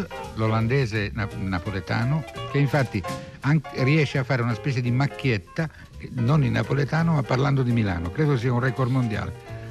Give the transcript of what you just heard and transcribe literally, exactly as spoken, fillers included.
Cruz, l'olandese na- napoletano, che infatti anche riesce a fare una specie di macchietta, non in napoletano ma parlando di Milano. Credo sia un record mondiale.